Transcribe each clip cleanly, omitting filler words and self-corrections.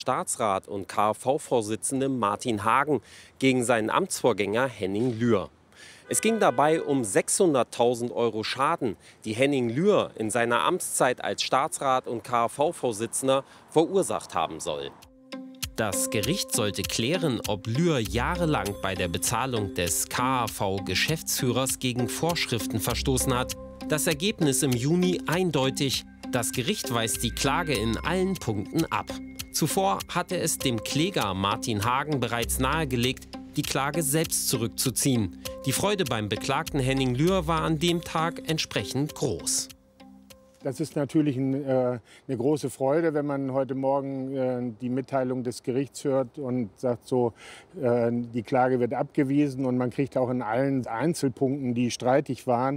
Staatsrat und KfV-Vorsitzende Martin Hagen gegen seinen Amtsvorgänger Henning Lühr. Es ging dabei um 600.000 Euro Schaden, die Henning Lühr in seiner Amtszeit als Staatsrat und KfV-Vorsitzender verursacht haben soll. Das Gericht sollte klären, ob Lühr jahrelang bei der Bezahlung des KAV-Geschäftsführers gegen Vorschriften verstoßen hat. Das Ergebnis im Juni eindeutig: Das Gericht weist die Klage in allen Punkten ab. Zuvor hatte es dem Kläger Martin Hagen bereits nahegelegt, die Klage selbst zurückzuziehen. Die Freude beim Beklagten Henning Lühr war an dem Tag entsprechend groß. Das ist natürlich eine große Freude, wenn man heute Morgen die Mitteilung des Gerichts hört und sagt, so, die Klage wird abgewiesen und man kriegt auch in allen Einzelpunkten, die streitig waren,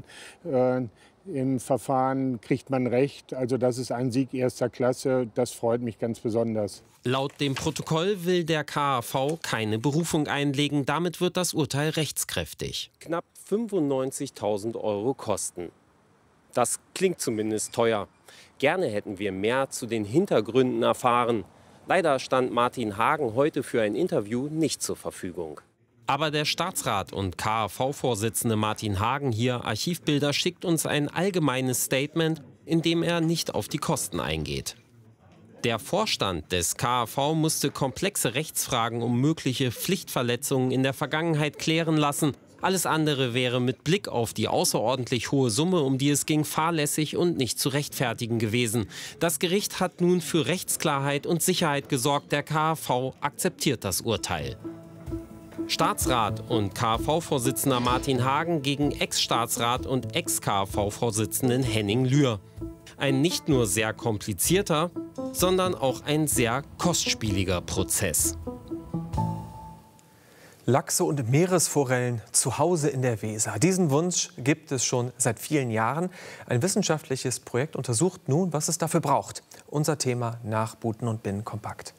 im Verfahren kriegt man Recht. Also das ist ein Sieg erster Klasse. Das freut mich ganz besonders. Laut dem Protokoll will der KAV keine Berufung einlegen. Damit wird das Urteil rechtskräftig. Knapp 95.000 Euro Kosten. Das klingt zumindest teuer. Gerne hätten wir mehr zu den Hintergründen erfahren. Leider stand Martin Hagen heute für ein Interview nicht zur Verfügung. Aber der Staatsrat und KAV-Vorsitzende Martin Hagen, hier Archivbilder, schickt uns ein allgemeines Statement, in dem er nicht auf die Kosten eingeht. Der Vorstand des KAV musste komplexe Rechtsfragen um mögliche Pflichtverletzungen in der Vergangenheit klären lassen. Alles andere wäre mit Blick auf die außerordentlich hohe Summe, um die es ging, fahrlässig und nicht zu rechtfertigen gewesen. Das Gericht hat nun für Rechtsklarheit und Sicherheit gesorgt. Der KAV akzeptiert das Urteil. Staatsrat und KAV-Vorsitzender Martin Hagen gegen Ex-Staatsrat und Ex-KAV-Vorsitzenden Henning Lühr. Ein nicht nur sehr komplizierter, sondern auch ein sehr kostspieliger Prozess. Lachse und Meeresforellen zu Hause in der Weser. Diesen Wunsch gibt es schon seit vielen Jahren. Ein wissenschaftliches Projekt untersucht nun, was es dafür braucht. Unser Thema nach Buten und Binnen kompakt.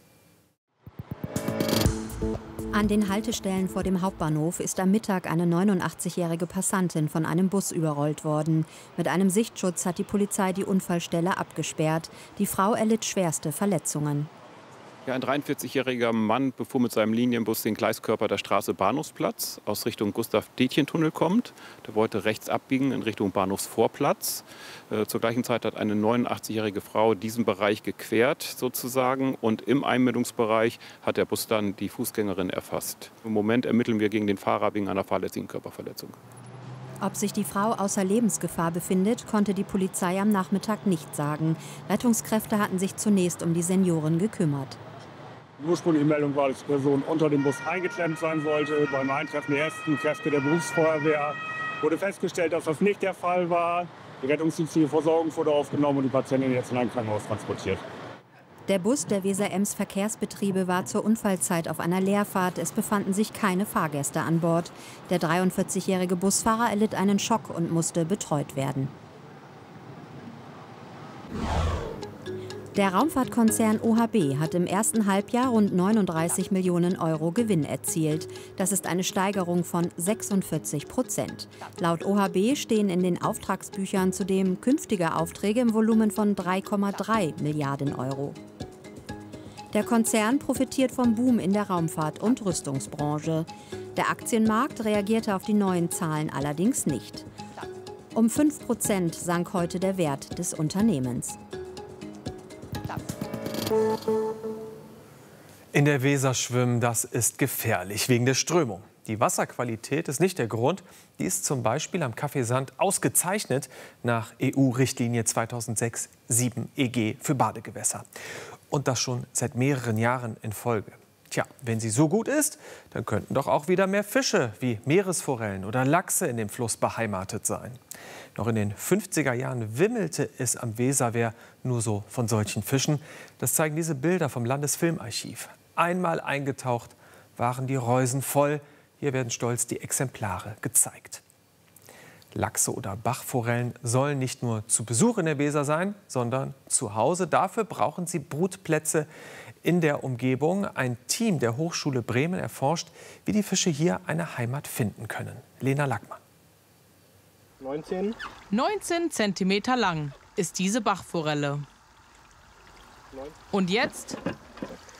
An den Haltestellen vor dem Hauptbahnhof ist am Mittag eine 89-jährige Passantin von einem Bus überrollt worden. Mit einem Sichtschutz hat die Polizei die Unfallstelle abgesperrt. Die Frau erlitt schwerste Verletzungen. Ja, ein 43-jähriger Mann befuhr mit seinem Linienbus den Gleiskörper der Straße Bahnhofsplatz aus Richtung Gustav-Detjen-Tunnel kommt. Der wollte rechts abbiegen in Richtung Bahnhofsvorplatz. Zur gleichen Zeit hat eine 89-jährige Frau diesen Bereich gequert sozusagen, und im Einmündungsbereich hat der Bus dann die Fußgängerin erfasst. Im Moment ermitteln wir gegen den Fahrer wegen einer fahrlässigen Körperverletzung. Ob sich die Frau außer Lebensgefahr befindet, konnte die Polizei am Nachmittag nicht sagen. Rettungskräfte hatten sich zunächst um die Seniorin gekümmert. Die ursprüngliche Meldung war, dass die Person unter dem Bus eingeklemmt sein sollte. Beim Eintreffen der ersten Kräfte der Berufsfeuerwehr wurde festgestellt, dass das nicht der Fall war. Die rettungsdienstliche Versorgung wurde aufgenommen und die Patientin jetzt in ein Krankenhaus transportiert. Der Bus der Weser-Ems Verkehrsbetriebe war zur Unfallzeit auf einer Leerfahrt. Es befanden sich keine Fahrgäste an Bord. Der 43-jährige Busfahrer erlitt einen Schock und musste betreut werden. Der Raumfahrtkonzern OHB hat im ersten Halbjahr rund 39 Millionen Euro Gewinn erzielt. Das ist eine Steigerung von 46%. Laut OHB stehen in den Auftragsbüchern zudem künftige Aufträge im Volumen von 3,3 Milliarden Euro. Der Konzern profitiert vom Boom in der Raumfahrt- und Rüstungsbranche. Der Aktienmarkt reagierte auf die neuen Zahlen allerdings nicht. Um 5% sank heute der Wert des Unternehmens. In der Weser schwimmen, das ist gefährlich wegen der Strömung. Die Wasserqualität ist nicht der Grund. Die ist zum Beispiel am Kaffeesand ausgezeichnet nach EU-Richtlinie 2006/7 EG für Badegewässer. Und das schon seit mehreren Jahren in Folge. Tja, wenn sie so gut ist, dann könnten doch auch wieder mehr Fische wie Meeresforellen oder Lachse in dem Fluss beheimatet sein. Noch in den 50er Jahren wimmelte es am Weserwehr nur so von solchen Fischen. Das zeigen diese Bilder vom Landesfilmarchiv. Einmal eingetaucht waren die Reusen voll. Hier werden stolz die Exemplare gezeigt. Lachse oder Bachforellen sollen nicht nur zu Besuch in der Weser sein, sondern zu Hause. Dafür brauchen sie Brutplätze in der Umgebung. Ein Team der Hochschule Bremen erforscht, wie die Fische hier eine Heimat finden können. Lena Lackmann. 19 Zentimeter lang ist diese Bachforelle. Und jetzt